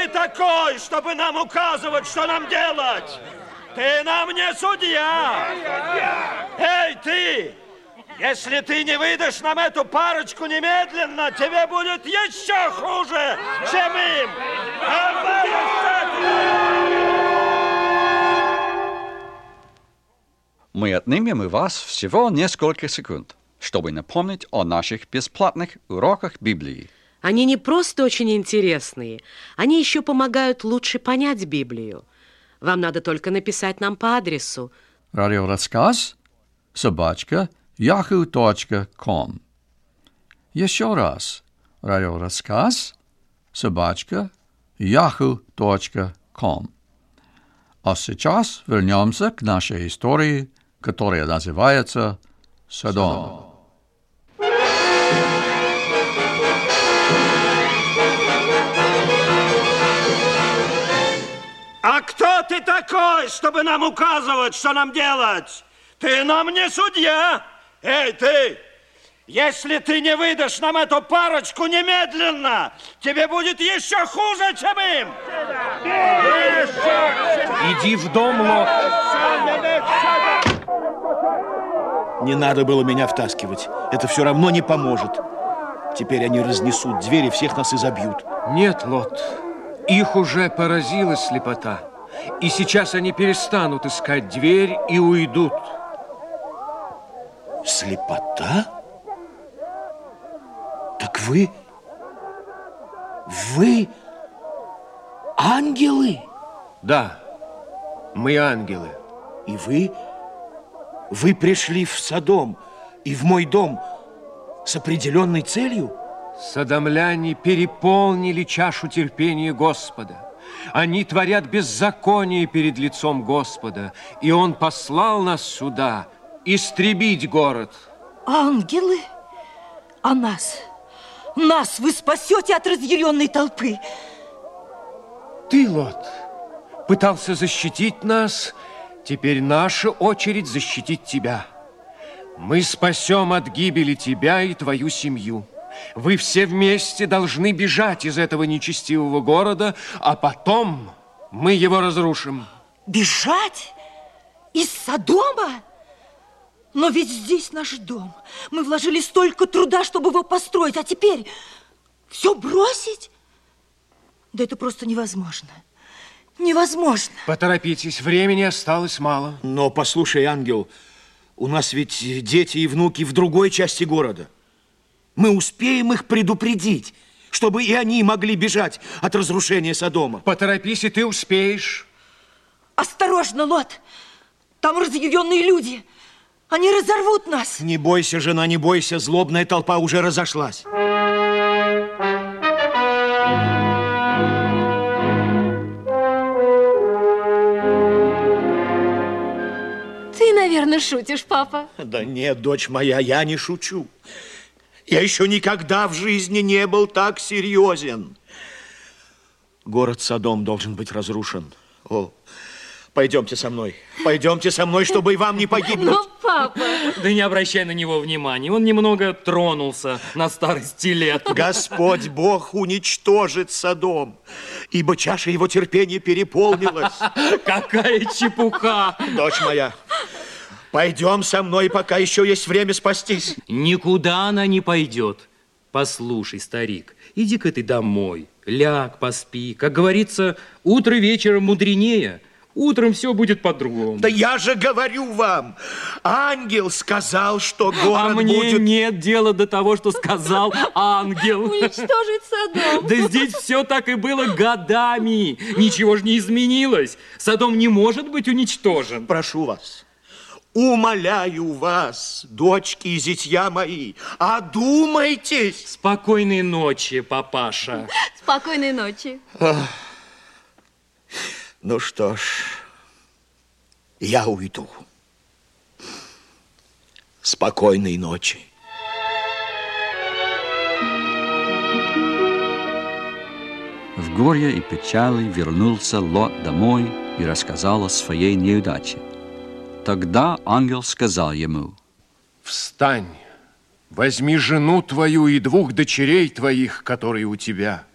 ты такой, чтобы нам указывать, что нам делать? Ты нам не судья. Эй, ты! Если ты не выдашь нам эту парочку немедленно, тебе будет еще хуже, чем им. Мы отнимем у вас всего несколько секунд, чтобы напомнить о наших бесплатных уроках Библии. Они не просто очень интересные, они еще помогают лучше понять Библию. Вам надо только написать нам по адресу radioraskaz@yahoo.com. Еще раз. radioraskaz@yahoo.com. А сейчас вернемся к нашей истории, которая называется «Содом». А кто ты такой, чтобы нам указывать, что нам делать? Ты нам не судья. Эй, ты! Если ты не выдашь нам эту парочку немедленно, тебе будет еще хуже, чем им. Иди в дом, Лот. Не надо было меня втаскивать. Это все равно не поможет. Теперь они разнесут двери, всех нас изобьют. Нет, Лот. Их уже поразила слепота. И сейчас они перестанут искать дверь и уйдут. Слепота? Так вы ангелы? Да, мы ангелы. И вы пришли в Содом и в мой дом с определенной целью? Содомляне переполнили чашу терпения Господа. Они творят беззаконие перед лицом Господа, и Он послал нас сюда истребить город. Ангелы? А нас вы спасете от разъяренной толпы? Ты, Лот, пытался защитить нас, теперь наша очередь защитить тебя. Мы спасем от гибели тебя и твою семью. Вы все вместе должны бежать из этого нечестивого города, а потом мы его разрушим. Бежать? Из Содома? Но ведь здесь наш дом. Мы вложили столько труда, чтобы его построить, а теперь все бросить? Да это просто невозможно. Невозможно. Поторопитесь, времени осталось мало. Но послушай, ангел, у нас ведь дети и внуки в другой части города. Мы успеем их предупредить, чтобы и они могли бежать от разрушения Содома. Поторопись, и ты успеешь. Осторожно, Лот! Там разъяренные люди. Они разорвут нас. Не бойся, жена, не бойся. Злобная толпа уже разошлась. Ты, наверное, шутишь, папа. Да нет, дочь моя, я не шучу. Я еще никогда в жизни не был так серьезен. Город Содом должен быть разрушен. О, пойдемте со мной, чтобы и вам не погибнуть. Но, папа... Да не обращай на него внимания, он немного тронулся на старости лет. Господь Бог уничтожит Содом, ибо чаша его терпения переполнилась. Какая чепуха! Дочь моя, пойдем со мной, пока еще есть время спастись. Никуда она не пойдет. Послушай, старик, иди-ка ты домой, ляг, поспи. Как говорится, утро вечером мудренее. Утром все будет по-другому. Да я же говорю вам, ангел сказал, что город будет... А мне нет дела до того, что сказал ангел. Уничтожить Содом. Да здесь все так и было годами. Ничего же не изменилось. Содом не может быть уничтожен. Прошу вас, умоляю вас, дочки и зятья мои, одумайтесь. Спокойной ночи, папаша. Спокойной ночи. Ну что ж, я уйду. Спокойной ночи. В горе и печали вернулся Лот домой и рассказал о своей неудаче. Тогда ангел сказал ему: «Встань, возьми жену твою и 2 дочерей твоих, которые у тебя,